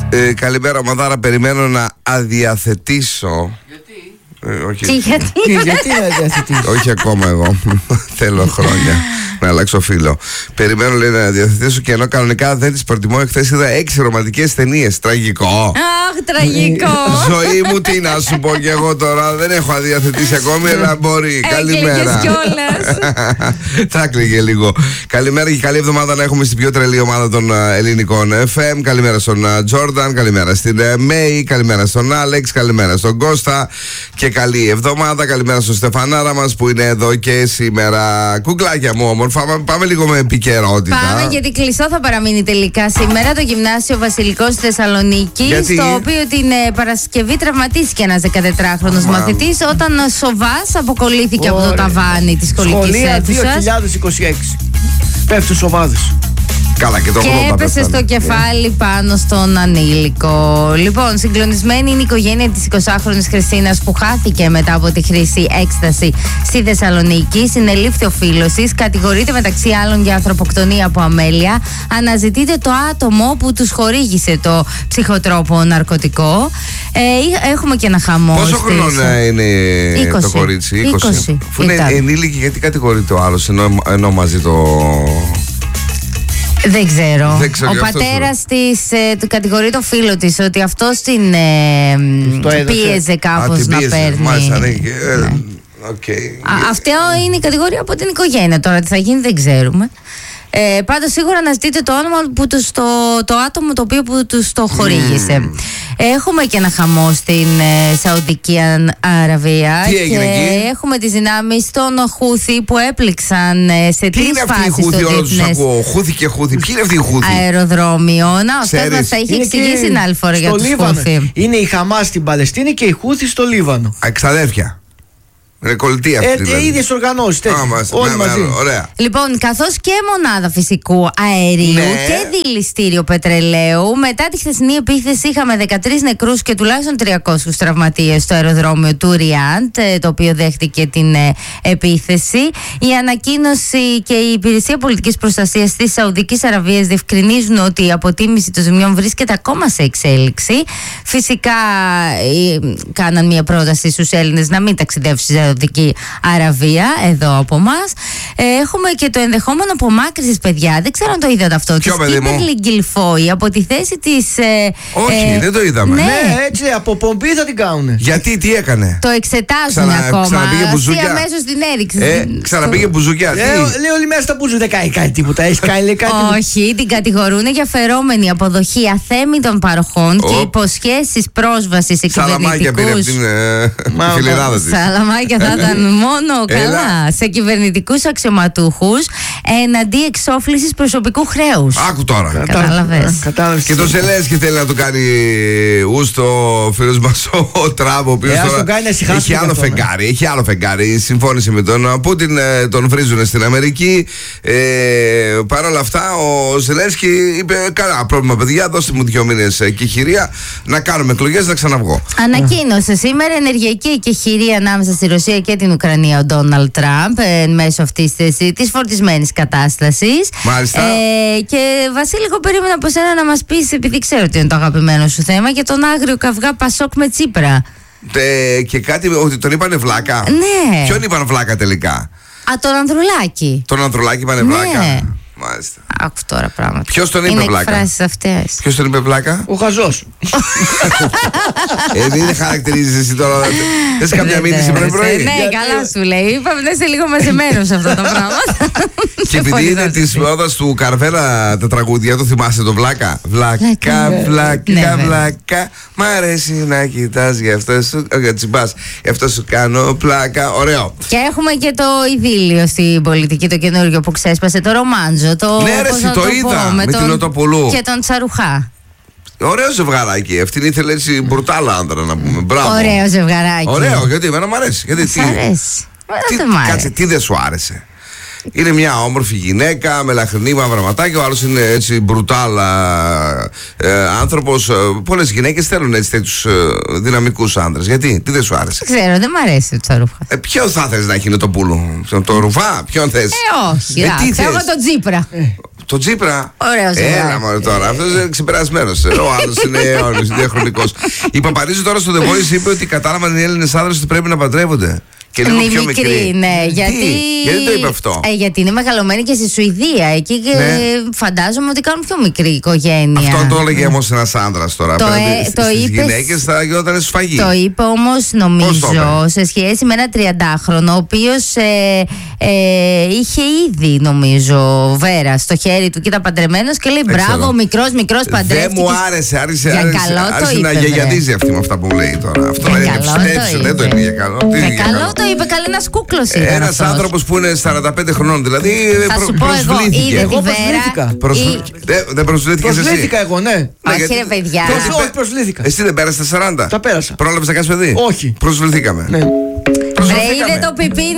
Καλημέρα, ομαδάρα. Περιμένω να αδιαθετήσω. Γιατί? Γιατί να διαθετήσεις? Όχι ακόμα εγώ. Θέλω χρόνια να αλλάξω φίλο. Περιμένω, λέει, να διαθετήσω και ενώ κανονικά δεν τις προτιμώ. Εχθές είδα 6 ρομαντικές ταινίες. Τραγικό. Αχ, τραγικό. Ζωή μου, τι να σου πω κι εγώ τώρα. Δεν έχω αδιαθετήσει ακόμη, αλλά μπορεί. Καλημέρα. Θα έκλαιγε λίγο. Καλημέρα και καλή εβδομάδα να έχουμε στην πιο τρελή ομάδα των ελληνικών FM. Καλημέρα στον Τζόρνταν. Καλημέρα στην Μέη. Καλημέρα στον Άλεξ. Καλημέρα στον Κώστα. Και καλή εβδομάδα. Καλημέρα στον Στεφανάρα μας που είναι εδώ και σήμερα. Κουκλάκια μου, όμορφα. Πάμε λίγο με επικαιρότητα. Πάμε, γιατί κλειστό θα παραμείνει τελικά σήμερα το γυμνάσιο Βασιλικός στη Θεσσαλονίκη. Γιατί? Στο οποίο την Παρασκευή τραυματίστηκε ένας 14χρονος μαθητής όταν σοβάς αποκολλήθηκε από το ταβάνι της σχολικής αίθουσας. 2026. Πέφτουν σοβάδες. Καλά, και έπεσε στο κεφάλι πάνω στον ανήλικο. Λοιπόν, συγκλονισμένη είναι η οικογένεια της 20χρονης Χριστίνας που χάθηκε μετά από τη χρήση έκσταση στη Θεσσαλονίκη. Συνελήφθη ο φίλος της, κατηγορείται μεταξύ άλλων για ανθρωποκτονία από αμέλεια. Αναζητείται το άτομο που τους χορήγησε το ψυχοτρόπο ναρκωτικό. Έχουμε και ένα χαμό. Πόσο χρόνο είναι 20. το κορίτσι? 20. Αφού είναι ενήλικη, γιατί κατηγορείται ο άλλος ενώ μαζί το... Δεν ξέρω. Ο πατέρας της του κατηγορεί το φίλο της ότι αυτός την πίεζε κάπως να παίρνει. Μάλιστα, ναι. Αυτό είναι η κατηγορία από την οικογένεια. Τώρα τι θα γίνει δεν ξέρουμε. Πάντως σίγουρα αναζητείτε το όνομα που το άτομο το οποίο που τους το χορήγησε. Έχουμε και ένα χαμό στην Σαουδική Αραβία. Τι έγινε εκεί? Έχουμε τις δυνάμεις των Χούθη που έπληξαν σε τρεις φάσεις. Ποιοι είναι αυτοί οι Χούθη? Όλους τους ακούω. Χούθη και Χούθη. Ποιοι είναι αυτοί οι Χούθη? Αεροδρόμιο. Να, ο Στέφανος μας θα είχε εξηγήσει την άλλη φορά για τους Χούθη. Είναι η Χαμάς στην Παλαιστίνη και η Χούθη στο Λίβανο. Εξαδέρφια. Είναι κολλητή αυτή. Ίδιες οργανώσεις. Όλοι μαζί. Ωραία. Λοιπόν, καθώς και μονάδα φυσικού αερίου και δηληστήριο πετρελαίου, μετά τη χθεσινή επίθεση είχαμε 13 νεκρούς και τουλάχιστον 300 τραυματίες στο αεροδρόμιο του Ριάντ, το οποίο δέχτηκε την επίθεση. Η ανακοίνωση και η Υπηρεσία Πολιτικής Προστασίας της Σαουδικής Αραβίας διευκρινίζουν ότι η αποτίμηση των ζημιών βρίσκεται ακόμα σε εξέλιξη. Φυσικά, κάναν μια πρόταση στους Έλληνες να μην ταξιδεύουν στη Σαουδική Αραβία, εδώ από εμάς. Έχουμε και το ενδεχόμενο απομάκρυσης, παιδιά. Δεν ξέρω αν το είδατε αυτό. Ποιο παιδί μου? Της Γκιλφόη από τη θέση της. Όχι, δεν το είδαμε. Ναι, έτσι, από πομπή θα την κάνουν. Γιατί, τι έκανε? Το εξετάζουν ακόμα. Ξαναπήγε μπουζούκια. Αμέσως την έδειξε. Ξαναπήγε μπουζούκια. Λέει όλη μέρα στα μπουζού, δεν κάνει κάτι τίποτα. Έχει κάνει, λέει κάτι. Όχι, την κατηγορούν για φερόμενη αποδοχή αθέμητων παροχών και υποσχέσεις πρόσβασης σε κυβερνητικούς. Σαλαμάκια θα ήταν μόνο καλά. Σε κυβερνητικούς αξιωματούχους εναντί εξόφλησης προσωπικού χρέους. Άκου τώρα. Κατάλαβες. Και το Ζελένσκι θέλει να του κάνει ούστο ο φίλος μας ο Τραμπ, ο οποίος έχει άλλο φεγγάρι. Συμφώνησε με τον Πούτιν, τον βρίζουν στην Αμερική. Παρ' όλα αυτά ο Ζελένσκι είπε: καλά, πρόβλημα, παιδιά, δώστε μου 2 μήνες εκεχηρία να κάνουμε εκλογές, να ξαναβγώ. Ανακοίνωσε σήμερα ενεργειακή εκεχηρία ανάμεσα στη Ρωσία και την Ουκρανία ο Ντόναλντ Τραμπ μέσω αυτής της φορτισμένης κατάστασης. Μάλιστα. Και Βασίλη, εγώ περίμενα από σένα να μας πεις, επειδή ξέρω ότι είναι το αγαπημένο σου θέμα, για τον άγριο καυγά Πασόκ με Τσίπρα. Και κάτι ότι τον είπανε βλάκα. Ναι. Ποιον είπαν βλάκα τελικά? Τον Ανδρουλάκη. Τον Ανδρουλάκη είπανε βλάκα. Μάλιστα. Άκου τώρα πράγματα. Ποιος τον είπε είναι βλάκα? Εκφράσεις αυτές. Ποιος τον είπε βλάκα? Ο χαζός. Δεν χαρακτηρίζεις εσύ τώρα. Θες καμιά μήνυση πρωί-πρωί? Ναι, καλά σου λέει. Είπαμε να είσαι λίγο μαζεμένος σε αυτά τα πράγματα. Και επειδή είναι της μόδας του Καρβέλα τα τραγούδια, το θυμάσαι το βλάκα? Βλάκα, βλάκα, βλάκα. Μ' αρέσει να κοιτάς, γι' αυτό σου. Όχι, τσιμπάς. Γι' αυτό σου κάνω πλάκα. Ωραίο. Και έχουμε και το ειδήλιο στην πολιτική, το καινούργιο που ξέσπασε, το ρομάντζο. Ναι, ρε, το είδα με την Οτοπουλού και τον Τσαρουχά. Ωραίο ζευγαράκι. Αυτή ήθελε έτσι μπρουτάλα άντρα να πούμε. Μπράβο. Ωραίο ζευγαράκι. Ωραίο, γιατί εμένα μου αρέσει. Σ' αρέσει. Κάτσε, τι δεν σου άρεσε? Είναι μια όμορφη γυναίκα με λαχρινή μαύρα ματάκια. Ο άλλος είναι έτσι μπρουτάλα άνθρωπος. Πολλές γυναίκες θέλουν έτσι τέτοιους δυναμικούς άντρες. Γιατί, τι δεν σου άρεσε? Δεν ξέρω, δεν μ' αρέσει το Τσαρουχά. Ποιο θα θες να έχει το πουλο? Το Ρουφά, ποιον θες? Όχι, θέλω τον Τσίπρα. Το Τσίπρα. Ωραίος. Έλα μωρέ τώρα. Αυτός είναι ξεπερασμένος. Ο άλλος είναι αιώνιος, είναι διαχρονικός. Η Παπαρίζου τώρα στο The Voice είπε ότι κατάλαβαν οι Έλληνες άνδρες ότι πρέπει να παντρεύονται. Και λίγο πιο μικρή. Ναι, γιατί το είπε αυτό? Γιατί είναι μεγαλωμένη και στη Σουηδία. Εκεί φαντάζομαι ότι κάνουν πιο μικρή οικογένεια. Αυτό το έλεγε όμως ένας άνδρας τώρα. Στις γυναίκες θα γινόταν σφαγή. Το είπε όμως νομίζω σε σχέση με ένα 30χρονο, ο οποίος είχε ήδη νομίζω βέρα στο χέρι του και ήταν παντρεμένος και λέει μπράβο, μικρός παντρεύτηκε. Δεν μου άρεσε, άρχισε να γιαγιαδίζει αυτή με αυτά που λέει τώρα. Αυτό είναι ψεύτικο, δεν το είναι για καλό. Καλό το είπε, καλά, ένας κούκλος ήταν. Ένας άνθρωπος που είναι 45 χρονών, δηλαδή. Θα σου πω εγώ προσβλήθηκα. Δεν προσβλήθηκες εσύ? Προσβλήθηκα εγώ, ναι. Όχι ρε παιδιά. Όχι, προσβλήθηκα. Εσύ δεν πέρασες τα 40? Τα πέρασα. Πρόλαβες να κάνεις παιδί? Όχι. Προσβληθήκαμε. Ναι. Βρε, είδε το πιπίνι